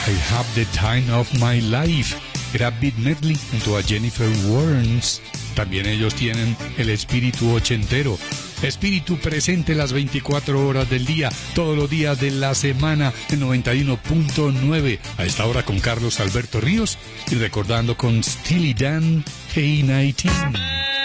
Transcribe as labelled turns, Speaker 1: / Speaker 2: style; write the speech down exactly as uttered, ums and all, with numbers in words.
Speaker 1: I Have the Time of My Life. Era Beat Medley junto a Jennifer Warnes. También ellos tienen el espíritu ochentero. Espíritu presente las veinticuatro horas del día, todos los días de la semana, en noventa y uno punto nueve. A esta hora con Carlos Alberto Ríos y recordando con Steely Dan, Hey nineteen.